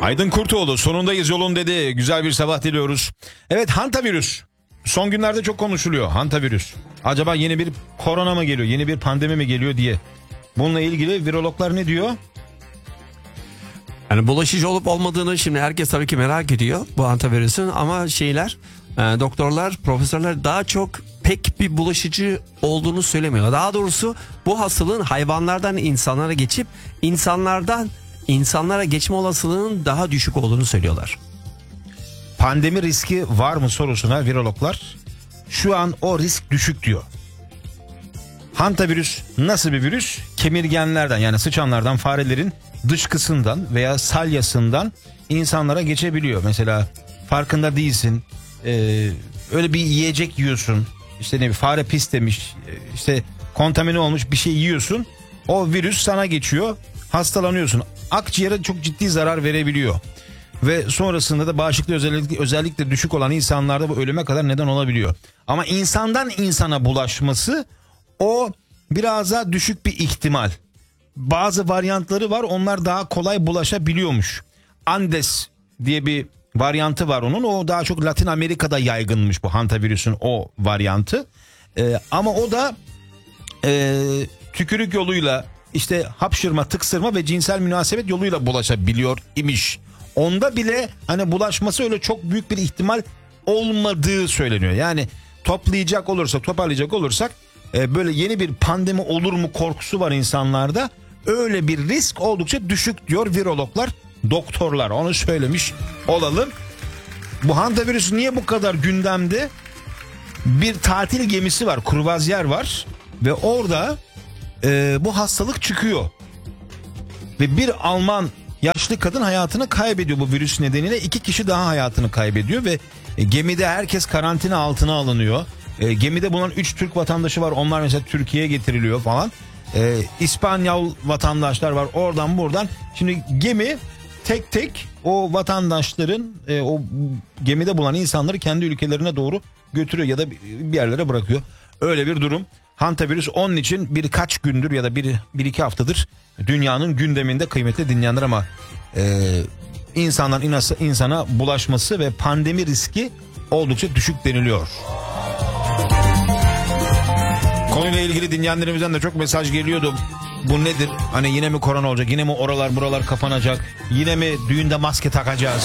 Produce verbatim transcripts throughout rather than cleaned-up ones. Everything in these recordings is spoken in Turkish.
Aydın Kurtoğlu sonundayız yolun dedi. Güzel bir sabah diliyoruz. Evet, hantavirüs. Son günlerde çok konuşuluyor hantavirüs. Acaba yeni bir korona mı geliyor, yeni bir pandemi mi geliyor diye. Bununla ilgili virologlar ne diyor? Yani bulaşıcı olup olmadığını şimdi herkes tabii ki merak ediyor bu hantavirüsün, ama şeyler e, doktorlar, profesörler daha çok pek bir bulaşıcı olduğunu söylemiyor. Daha doğrusu bu hastalığın hayvanlardan insanlara geçip insanlardan insanlara geçme olasılığının daha düşük olduğunu söylüyorlar. Pandemi riski var mı sorusuna virologlar şu an o risk düşük diyor. Hantavirüs nasıl bir virüs? Kemirgenlerden, yani sıçanlardan, farelerin dışkısından veya salyasından insanlara geçebiliyor. Mesela farkında değilsin, ee, öyle bir yiyecek yiyorsun, işte ne bileyim, fare pis demiş, işte kontamine olmuş bir şey yiyorsun, o virüs sana geçiyor, hastalanıyorsun. Akciğere çok ciddi zarar verebiliyor. Ve sonrasında da bağışıklığı özellikle, özellikle düşük olan insanlarda bu ölüme kadar neden olabiliyor. Ama insandan insana bulaşması, o biraz daha düşük bir ihtimal. Bazı varyantları var, onlar daha kolay bulaşabiliyormuş. Andes diye bir varyantı var onun, o daha çok Latin Amerika'da yaygınmış bu hantavirüsün o varyantı. Ee, ama o da e, tükürük yoluyla, işte hapşırma, tıksırma ve cinsel münasebet yoluyla bulaşabiliyor imiş. Onda bile hani bulaşması öyle çok büyük bir ihtimal olmadığı söyleniyor. Yani toplayacak olursak, toparlayacak olursak e, böyle yeni bir pandemi olur mu korkusu var insanlarda. Öyle bir risk oldukça düşük diyor virologlar, doktorlar, onu söylemiş olalım. Bu hantavirüs niye bu kadar gündemde? Bir tatil gemisi var, kruvazyer var ve orada e, bu hastalık çıkıyor. Ve bir Alman yaşlı kadın hayatını kaybediyor bu virüs nedeniyle. İki kişi daha hayatını kaybediyor ve gemide herkes karantina altına alınıyor. E, gemide bulunan üç Türk vatandaşı var. Onlar mesela Türkiye'ye getiriliyor falan. E, İspanyol vatandaşlar var oradan buradan. Şimdi gemi tek tek o vatandaşların, e, o gemide bulunan insanları kendi ülkelerine doğru götürüyor ya da bir yerlere bırakıyor. Öyle bir durum. Hantavirüs onun için birkaç gündür ya da bir, bir iki haftadır dünyanın gündeminde kıymetli dinleyenler, ama e, insandan inasa, insana bulaşması ve pandemi riski oldukça düşük deniliyor. Konuyla ilgili dinleyenlerimizden de çok mesaj geliyordu. Bu nedir? Hani yine mi korona olacak? Yine mi oralar buralar kapanacak? Yine mi düğünde maske takacağız?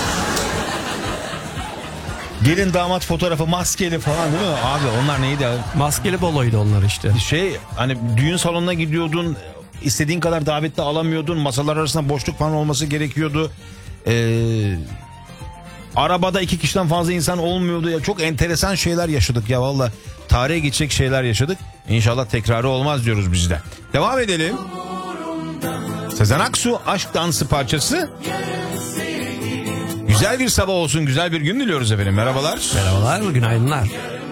Gelin damat fotoğrafı maskeli falan değil mi? Abi onlar neydi abi? Maskeli baloydu onlar işte. Şey, hani düğün salonuna gidiyordun, istediğin kadar davetli alamıyordun, masalar arasında boşluk falan olması gerekiyordu. Ee, arabada iki kişiden fazla insan olmuyordu ya, çok enteresan şeyler yaşadık ya, valla tarihe geçecek şeyler yaşadık. İnşallah tekrarı olmaz diyoruz biz de. Devam edelim. Sezen Aksu Aşk Dansı parçası. Güzel bir sabah olsun, güzel bir gün diliyoruz efendim. Merhabalar. Merhabalar, günaydınlar.